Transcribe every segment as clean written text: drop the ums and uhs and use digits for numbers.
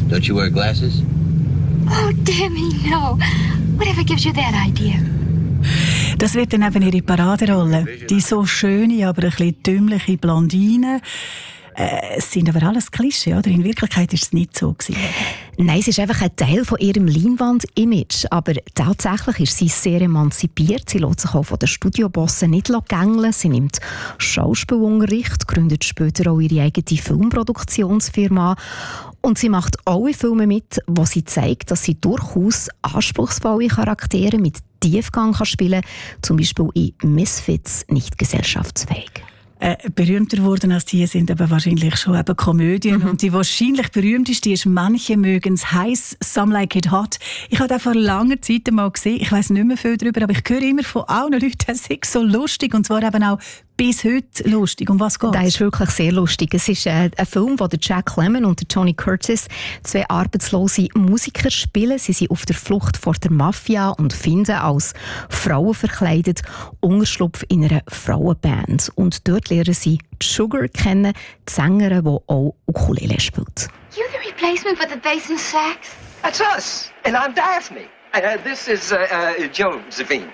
Don't you wear glasses? Oh, dear me, no. Whatever gives you that idea? Das wird dann eben ihre Paraderolle. Die so schöne, aber ein bisschen dümmliche Blondine. Es sind aber alles Klischee, oder? In Wirklichkeit war es nicht so gewesen. Nein, es ist einfach ein Teil von ihrem Leinwand-Image. Aber tatsächlich ist sie sehr emanzipiert. Sie lässt sich auch von den Studiobossen nicht gängeln. Sie nimmt Schauspielunterricht, gründet später auch ihre eigene Filmproduktionsfirma. Und sie macht alle Filme mit, wo sie zeigt, dass sie durchaus anspruchsvolle Charaktere mit Tiefgang spielen kann. Zum Beispiel in Misfits nicht gesellschaftsfähig. Berühmter geworden als die sind aber wahrscheinlich schon eben Komödien. Und die wahrscheinlich berühmteste ist «Manche mögen's heiß, some like it hot». Ich habe das vor langer Zeit mal gesehen. Ich weiss nicht mehr viel darüber, aber ich höre immer von allen Leuten, es ist so lustig. Und zwar eben auch bis heute lustig. Um was geht es? Das ist wirklich sehr lustig. Es ist ein Film, wo der Jack Lemmon und der Tony Curtis zwei arbeitslose Musiker spielen. Sie sind auf der Flucht vor der Mafia und finden als Frauen verkleidet Unterschlupf in einer Frauenband. Und dort lernen sie Sugar kennen, die Sängerin, die auch Ukulele spielt. You the replacement for the bass and sax? That's us, and I'm Daphne. This is Josephine.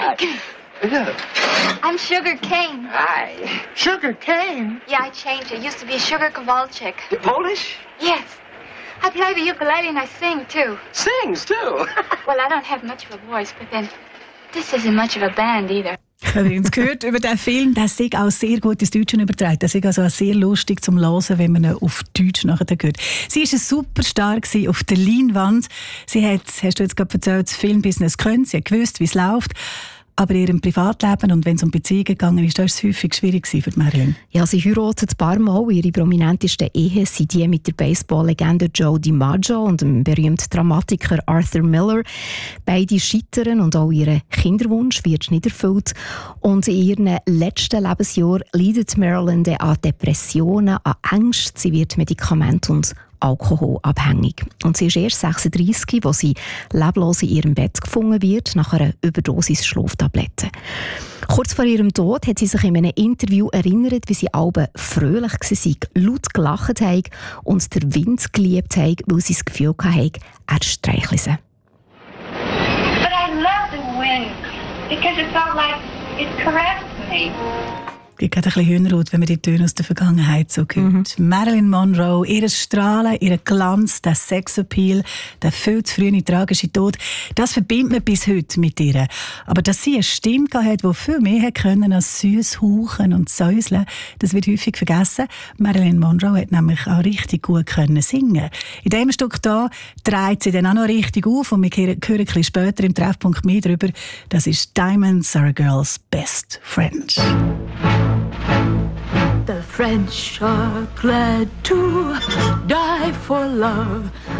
Yeah. I'm Sugar Cane. Hi. Sugar cane? Yeah, I changed. It used to be Sugar Kowalczyk. You're Polish? Yes. I play the ukulele and I sing, too. Sings, too. Well, I don't have much of a voice, but then this isn't much of a band either. Ich habe übrigens gehört über diesen Film, der ist auch sehr gut ins Deutsche übertragen. Das ist also auch sehr lustig zum Hören, wenn man ihn auf Deutsch nachher hört. Sie war ein Superstar auf der Leinwand. Sie hat, hast du jetzt gerade erzählt, das Filmbusiness können. Sie hat gewusst, wie es läuft. Aber in ihrem Privatleben und wenn es um Beziehungen gegangen ist, da war es häufig schwierig für Marilyn. Ja, sie heiratet ein paar Mal. Ihre prominentesten Ehen sind die mit der Baseball-Legende Joe DiMaggio und dem berühmten Dramatiker Arthur Miller. Beide scheitern und auch ihr Kinderwunsch wird nicht erfüllt. Und in ihren letzten Lebensjahren leidet Marilyn an Depressionen, an Ängsten. Sie wird Medikamente und Alkohol abhängig. Und sie ist erst 36, als sie leblos in ihrem Bett gefunden wird, nach einer Überdosis Schlaftabletten. Kurz vor ihrem Tod hat sie sich in einem Interview erinnert, wie sie alle fröhlich war, laut gelacht haben und den Wind geliebt haben, weil sie das Gefühl hatten, er streichle sie. But I love the wind because it felt like it caressed me. Es gibt ein bisschen Hühnerhaut, wenn man die Töne aus der Vergangenheit so hört. Marilyn Monroe, ihr Strahlen, ihr Glanz, der Sexappeal, der viel zu frühe tragische Tod, das verbindet man bis heute mit ihr. Aber dass sie eine Stimme hatte, die viel mehr können als süß hauchen und säuseln, das wird häufig vergessen. Marilyn Monroe hat nämlich auch richtig gut können singen. In diesem Stück hier dreht sie dann auch noch richtig auf und wir hören ein bisschen später im Treffpunkt mehr darüber. Das ist «Diamonds are a girl's best friend». The French are glad to die for love.